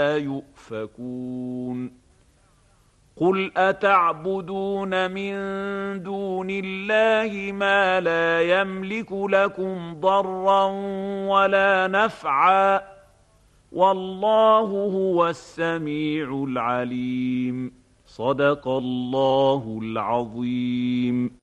يؤفكون قل أتعبدون من دون الله ما لا يملك لكم ضرا ولا نفعا والله هو السميع العليم صدق الله العظيم.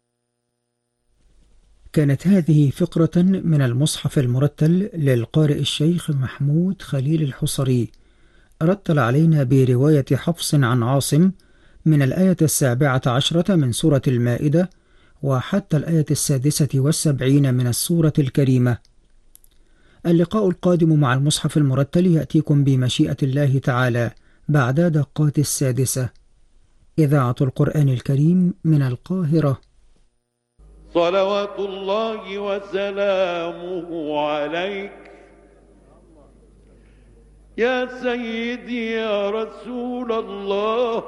كانت هذه فقرة من المصحف المرتل للقارئ الشيخ محمود خليل الحصري، رتل علينا برواية حفص عن عاصم من الآية 17 من سورة المائدة وحتى الآية 76 من السورة الكريمة. اللقاء القادم مع المصحف المرتل يأتيكم بمشيئة الله تعالى بعد دقات 6. إذاعة القرآن الكريم من القاهرة. صلوات الله وسلامه عليك يا سيدي يا رسول الله.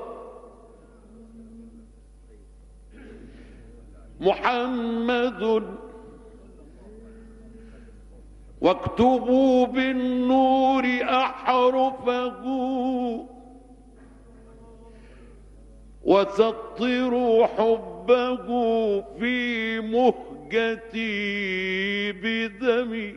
محمد واكتبوا بالنور أحرفه وسطروا حبه في مهجتي بدمي.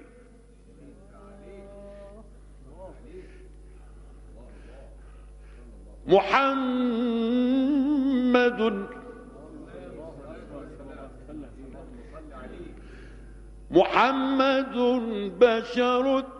محمد بشر